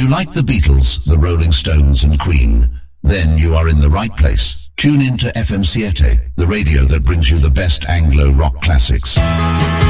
you like the Beatles, the Rolling Stones and Queen? Then you are in the right place. Tune in to FM Siete, the radio that brings you the best Anglo rock classics.